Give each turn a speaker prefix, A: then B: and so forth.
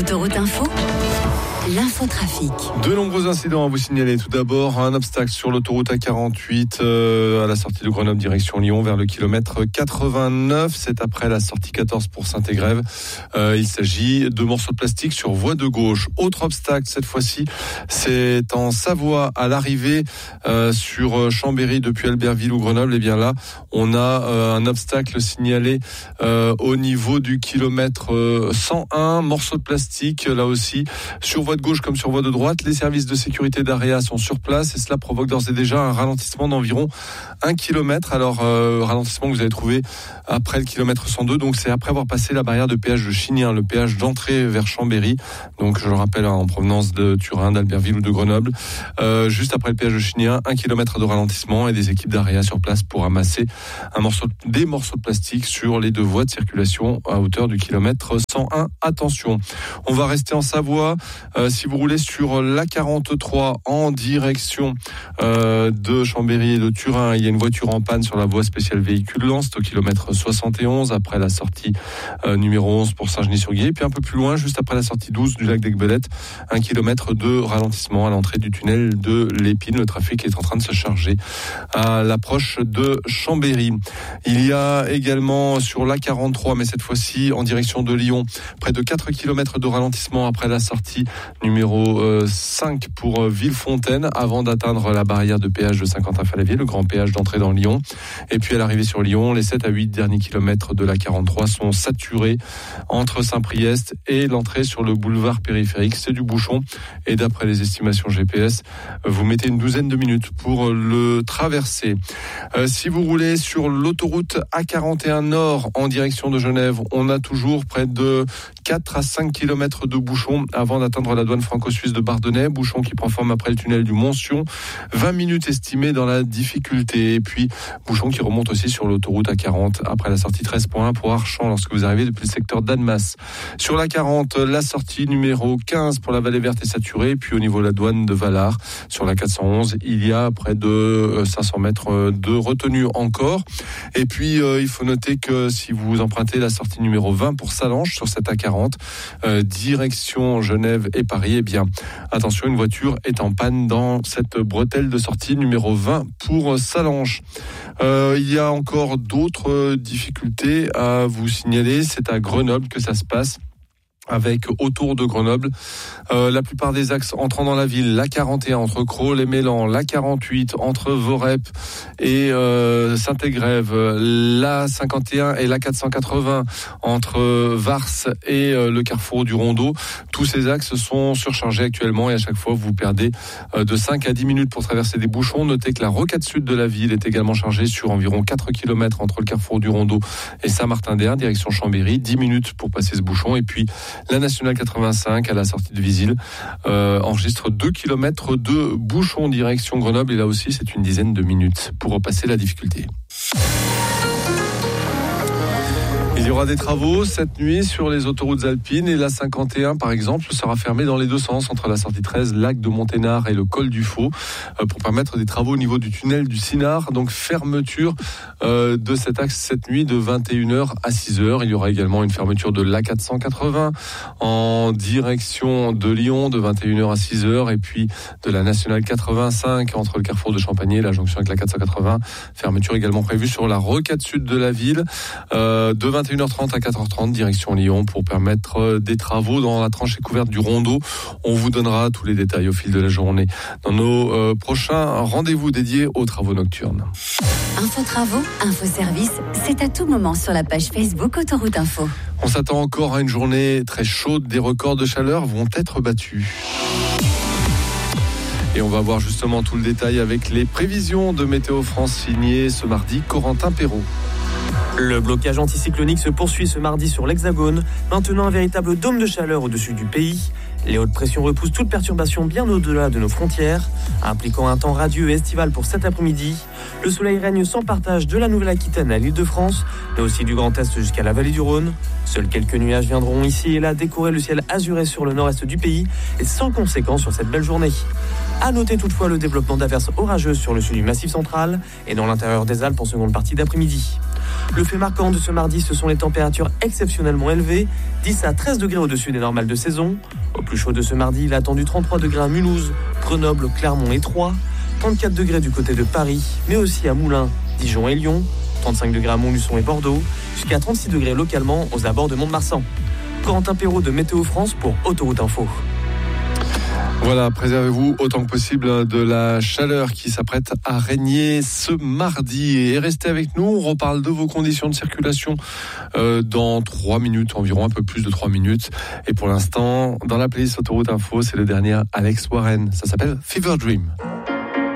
A: Autoroute Info, l'infotrafic.
B: De nombreux incidents à vous signaler. Tout d'abord, un obstacle sur l'autoroute A48 à la sortie de Grenoble direction Lyon vers le kilomètre 89. C'est après la sortie 14 pour Saint-Égrève. Il s'agit de morceaux de plastique sur voie de gauche. Autre obstacle, cette fois-ci, c'est en Savoie à l'arrivée sur Chambéry depuis Albertville ou Grenoble. Et bien là, on a un obstacle signalé au niveau du kilomètre 101. Morceaux de plastique, là aussi, sur voie de gauche comme sur voie de droite. Les services de sécurité d'AREA sont sur place et cela provoque d'ores et déjà un ralentissement d'environ 1 km. Alors, ralentissement que vous avez trouvé après le kilomètre 102. Donc, c'est après avoir passé la barrière de péage de Chignien, le péage d'entrée vers Chambéry. Donc, je le rappelle, en provenance de Turin, d'Albertville ou de Grenoble. Juste après le péage de Chignien, 1 km de ralentissement et des équipes d'AREA sur place pour ramasser des morceaux de plastique sur les deux voies de circulation à hauteur du kilomètre 101. Attention, on va rester en Savoie. Si vous roulez sur l'A43 en direction de Chambéry et de Turin, il y a une voiture en panne sur la voie spéciale véhicule lent, c'est au kilomètre 71, après la sortie numéro 11 pour Saint-Genis-sur-Guiers. Puis un peu plus loin, juste après la sortie 12 du lac d'Aiguebelette, 1 km de ralentissement à l'entrée du tunnel de l'Épine. Le trafic est en train de se charger à l'approche de Chambéry. Il y a également sur l'A43, mais cette fois-ci en direction de Lyon, près de 4 km de ralentissement après la sortie numéro 5 pour Villefontaine, avant d'atteindre la barrière de péage de Saint-Quentin-Fallavier, le grand péage d'entrée dans Lyon. Et puis à l'arrivée sur Lyon, les 7 à 8 derniers kilomètres de l'A43 sont saturés entre Saint-Priest et l'entrée sur le boulevard périphérique. C'est du bouchon et d'après les estimations GPS, vous mettez une douzaine de minutes pour le traverser. Si vous roulez sur l'autoroute A41 Nord en direction de Genève, on a toujours près de 4 à 5 km de bouchon avant d'atteindre la douane franco-suisse de Bardonnay. Bouchon qui prend forme après le tunnel du Montsion. 20 minutes estimées dans la difficulté. Et puis, bouchon qui remonte aussi sur l'autoroute A40 après la sortie 13.1 pour Archamps lorsque vous arrivez depuis le secteur d'Annemasse. Sur la 40, la sortie numéro 15 pour la Vallée Verte est saturée. Puis au niveau de la douane de Valard, sur la 411, il y a près de 500 mètres de retenue encore. Et puis, il faut noter que si vous empruntez la sortie numéro 20 pour Salanches sur cette A40, direction Genève et Paris, eh bien, attention, une voiture est en panne dans cette bretelle de sortie numéro 20 pour Salanches. Il y a encore d'autres difficultés à vous signaler. C'est à Grenoble que ça se passe, avec autour de Grenoble la plupart des axes entrant dans la ville, la 41 entre Crolles et Mélan, la 48 entre Vorep et Saint-Égrève, la 51 et la 480 entre Vars et le carrefour du Rondeau. Tous ces axes sont surchargés actuellement et à chaque fois vous perdez de 5 à 10 minutes pour traverser des bouchons. Notez que la rocade sud de la ville est également chargée sur environ 4 km entre le carrefour du Rondeau et Saint-Martin-d'Air, direction Chambéry. 10 minutes pour passer ce bouchon. Et puis la nationale 85 à la sortie de Visil enregistre 2 km de bouchon direction Grenoble et là aussi c'est une dizaine de minutes pour repasser la difficulté. Il y aura des travaux cette nuit sur les autoroutes alpines et la 51 par exemple sera fermée dans les deux sens entre la sortie 13, lac de Monténard et le col du Faux pour permettre des travaux au niveau du tunnel du Sinard. Donc fermeture de cet axe cette nuit de 21h à 6h. Il y aura également une fermeture de l'A480 en direction de Lyon de 21h à 6h et puis de la nationale 85 entre le carrefour de Champagné et la jonction avec la 480. Fermeture également prévue sur la rocade sud de la ville de 21h30 à 4h30 direction Lyon pour permettre des travaux dans la tranchée couverte du Rondeau. On vous donnera tous les détails au fil de la journée dans nos prochains rendez-vous dédiés aux travaux nocturnes.
A: Info travaux, info service, c'est à tout moment sur la page Facebook Autoroute Info.
B: On s'attend encore à une journée très chaude. Des records de chaleur vont être battus. Et on va voir justement tout le détail avec les prévisions de Météo France signées ce mardi Corentin Perrault.
C: Le blocage anticyclonique se poursuit ce mardi sur l'Hexagone, maintenant un véritable dôme de chaleur au-dessus du pays. Les hautes pressions repoussent toute perturbation bien au-delà de nos frontières, impliquant un temps radieux et estival pour cet après-midi. Le soleil règne sans partage de la Nouvelle-Aquitaine à l'Île-de-France, mais aussi du Grand Est jusqu'à la vallée du Rhône. Seuls quelques nuages viendront ici et là décorer le ciel azuré sur le nord-est du pays et sans conséquence sur cette belle journée. À noter toutefois le développement d'averses orageuses sur le sud du Massif central et dans l'intérieur des Alpes en seconde partie d'après-midi. Le fait marquant de ce mardi, ce sont les températures exceptionnellement élevées, 10 à 13 degrés au-dessus des normales de saison. Au plus chaud de ce mardi, il a attendu 33 degrés à Mulhouse, Grenoble, Clermont et Troyes, 34 degrés du côté de Paris, mais aussi à Moulins, Dijon et Lyon, 35 degrés à Montluçon et Bordeaux, jusqu'à 36 degrés localement aux abords de Mont-de-Marsan. Corentin Perrault de Météo France pour Autoroute Info.
B: Voilà, préservez-vous autant que possible de la chaleur qui s'apprête à régner ce mardi. Et restez avec nous, on reparle de vos conditions de circulation dans 3 minutes, environ un peu plus de 3 minutes. Et pour l'instant, dans la playlist Autoroute Info, c'est le dernier Alex Warren. Ça s'appelle Fever Dream.